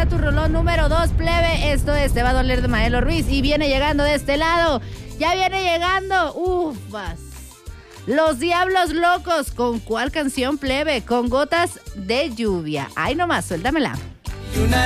será tu rolón número 2, plebe. Esto es Te va a doler de Maelo Ruiz. Y viene llegando de este lado. Ya viene llegando. Ufas. Los Diablos Locos. ¿Con cuál canción, plebe? Con Gotas de Lluvia. Ay, nomás, suéltamela.